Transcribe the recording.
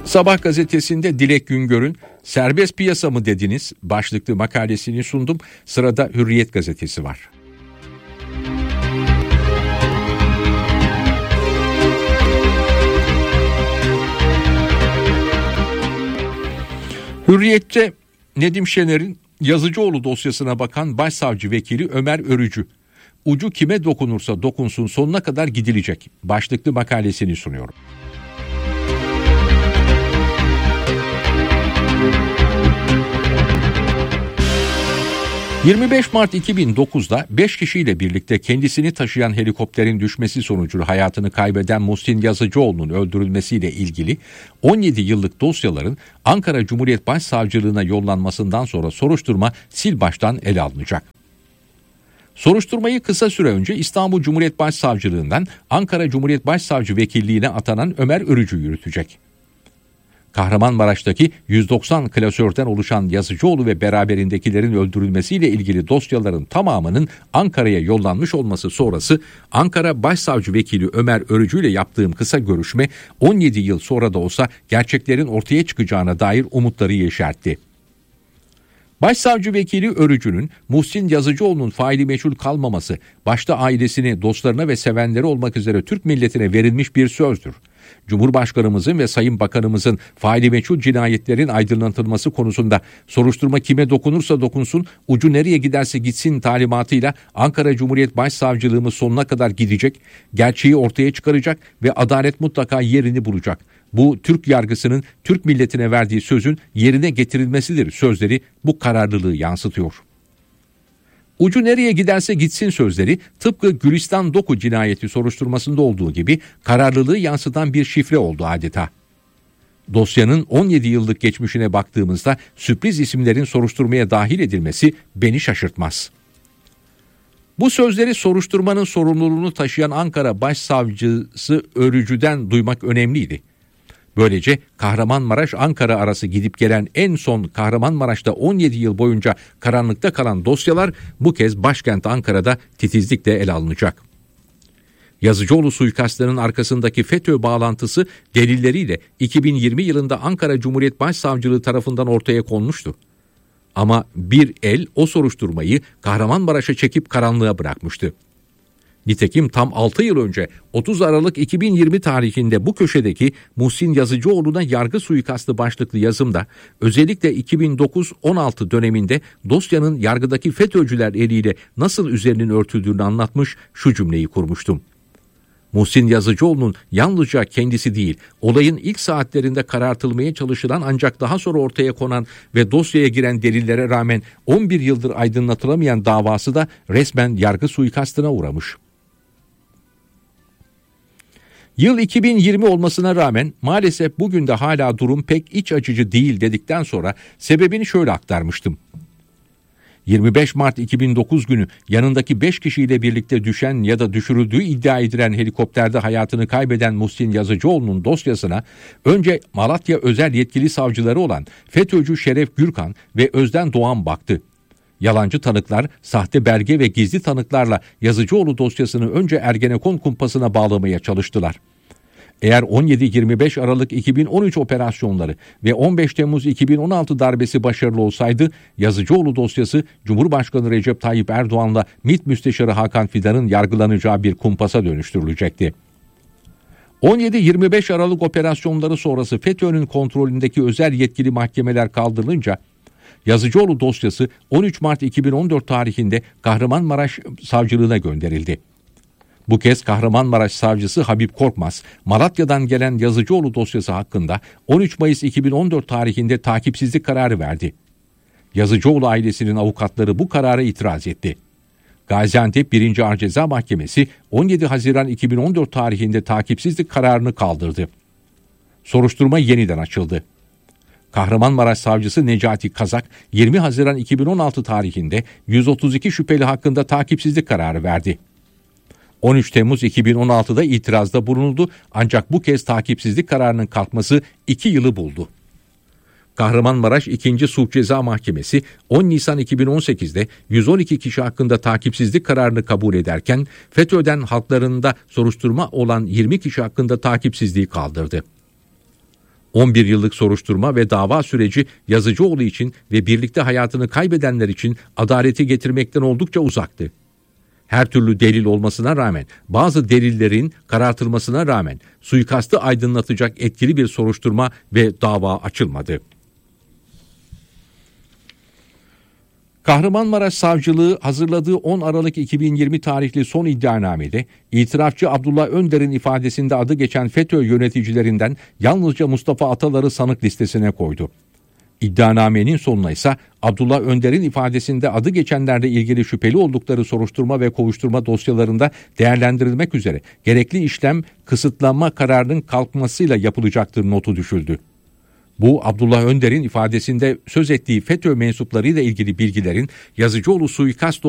Sabah gazetesinde Dilek Güngör'ün "Serbest piyasa mı dediniz?" başlıklı makalesini sundum. Sırada Hürriyet gazetesi var. Hürriyet'te Nedim Şener'in Yazıcıoğlu dosyasına bakan Başsavcı Vekili Ömer Örücü, "Ucu kime dokunursa dokunsun sonuna kadar gidilecek" başlıklı makalesini sunuyorum. 25 Mart 2009'da 5 kişiyle birlikte kendisini taşıyan helikopterin düşmesi sonucu hayatını kaybeden Muhsin Yazıcıoğlu'nun öldürülmesiyle ilgili 17 yıllık dosyaların Ankara Cumhuriyet Başsavcılığına yollanmasından sonra soruşturma sil baştan ele alınacak. Soruşturmayı kısa süre önce İstanbul Cumhuriyet Başsavcılığından Ankara Cumhuriyet Başsavcı Vekilliğine atanan Ömer Örücü yürütecek. Kahramanmaraş'taki 190 klasörden oluşan Yazıcıoğlu ve beraberindekilerin öldürülmesiyle ilgili dosyaların tamamının Ankara'ya yollanmış olması sonrası Ankara Başsavcı Vekili Ömer Örücü ile yaptığım kısa görüşme 17 yıl sonra da olsa gerçeklerin ortaya çıkacağına dair umutları yeşertti. Başsavcı Vekili Örücü'nün Muhsin Yazıcıoğlu'nun faili meçhul kalmaması, başta ailesini, dostlarına ve sevenleri olmak üzere Türk milletine verilmiş bir sözdür. Cumhurbaşkanımızın ve Sayın Bakanımızın faili meçhul cinayetlerin aydınlatılması konusunda soruşturma kime dokunursa dokunsun, ucu nereye giderse gitsin talimatıyla Ankara Cumhuriyet Başsavcılığımız sonuna kadar gidecek, gerçeği ortaya çıkaracak ve adalet mutlaka yerini bulacak. Bu Türk yargısının Türk milletine verdiği sözün yerine getirilmesidir sözleri bu kararlılığı yansıtıyor. Ucu nereye giderse gitsin sözleri tıpkı Gülistan Doku cinayeti soruşturmasında olduğu gibi kararlılığı yansıtan bir şifre oldu adeta. Dosyanın 17 yıllık geçmişine baktığımızda sürpriz isimlerin soruşturmaya dahil edilmesi beni şaşırtmaz. Bu sözleri soruşturmanın sorumluluğunu taşıyan Ankara Başsavcısı Örücü'den duymak önemliydi. Böylece Kahramanmaraş-Ankara arası gidip gelen en son Kahramanmaraş'ta 17 yıl boyunca karanlıkta kalan dosyalar bu kez başkent Ankara'da titizlikle ele alınacak. Yazıcıoğlu suikastlarının arkasındaki FETÖ bağlantısı delilleriyle 2020 yılında Ankara Cumhuriyet Başsavcılığı tarafından ortaya konmuştu. Ama bir el o soruşturmayı Kahramanmaraş'a çekip karanlığa bırakmıştı. Nitekim tam 6 yıl önce 30 Aralık 2020 tarihinde bu köşedeki Muhsin Yazıcıoğlu'na yargı suikastı başlıklı yazımda özellikle 2009-16 döneminde dosyanın yargıdaki FETÖ'cüler eliyle nasıl üzerinin örtüldüğünü anlatmış, şu cümleyi kurmuştum. Muhsin Yazıcıoğlu'nun yalnızca kendisi değil, olayın ilk saatlerinde karartılmaya çalışılan ancak daha sonra ortaya konan ve dosyaya giren delillere rağmen 11 yıldır aydınlatılamayan davası da resmen yargı suikastına uğramış. Yıl 2020 olmasına rağmen maalesef bugün de hala durum pek iç açıcı değil dedikten sonra sebebini şöyle aktarmıştım. 25 Mart 2009 günü yanındaki 5 kişiyle birlikte düşen ya da düşürüldüğü iddia edilen helikopterde hayatını kaybeden Muhsin Yazıcıoğlu'nun dosyasına önce Malatya özel yetkili savcıları olan FETÖ'cü Şeref Gürkan ve Özden Doğan baktı. Yalancı tanıklar, sahte belge ve gizli tanıklarla Yazıcıoğlu dosyasını önce Ergenekon kumpasına bağlamaya çalıştılar. Eğer 17-25 Aralık 2013 operasyonları ve 15 Temmuz 2016 darbesi başarılı olsaydı Yazıcıoğlu dosyası Cumhurbaşkanı Recep Tayyip Erdoğan'la MİT Müsteşarı Hakan Fidan'ın yargılanacağı bir kumpasa dönüştürülecekti. 17-25 Aralık operasyonları sonrası FETÖ'nün kontrolündeki özel yetkili mahkemeler kaldırılınca Yazıcıoğlu dosyası 13 Mart 2014 tarihinde Kahramanmaraş Savcılığına gönderildi. Bu kez Kahramanmaraş Savcısı Habib Korkmaz, Malatya'dan gelen Yazıcıoğlu dosyası hakkında 13 Mayıs 2014 tarihinde takipsizlik kararı verdi. Yazıcıoğlu ailesinin avukatları bu karara itiraz etti. Gaziantep 1. Ağır Ceza Mahkemesi 17 Haziran 2014 tarihinde takipsizlik kararını kaldırdı. Soruşturma yeniden açıldı. Kahramanmaraş Savcısı Necati Kazak 20 Haziran 2016 tarihinde 132 şüpheli hakkında takipsizlik kararı verdi. 13 Temmuz 2016'da itirazda bulunuldu ancak bu kez takipsizlik kararının kalkması 2 yılı buldu. Kahramanmaraş 2. Sulh Ceza Mahkemesi 10 Nisan 2018'de 112 kişi hakkında takipsizlik kararını kabul ederken FETÖ'den halklarında soruşturma olan 20 kişi hakkında takipsizliği kaldırdı. 11 yıllık soruşturma ve dava süreci Yazıcıoğlu için ve birlikte hayatını kaybedenler için adaleti getirmekten oldukça uzaktı. Her türlü delil olmasına rağmen, bazı delillerin karartılmasına rağmen suikastı aydınlatacak etkili bir soruşturma ve dava açılmadı. Kahramanmaraş Savcılığı hazırladığı 10 Aralık 2020 tarihli son iddianamede itirafçı Abdullah Önder'in ifadesinde adı geçen FETÖ yöneticilerinden yalnızca Mustafa Atalar'ı sanık listesine koydu. İddianamenin sonuna ise Abdullah Önder'in ifadesinde adı geçenlerle ilgili şüpheli oldukları soruşturma ve kovuşturma dosyalarında değerlendirilmek üzere gerekli işlem kısıtlanma kararının kalkmasıyla yapılacaktır notu düşüldü. Bu Abdullah Önder'in ifadesinde söz ettiği FETÖ mensuplarıyla ilgili bilgilerin Yazıcıoğlu suikast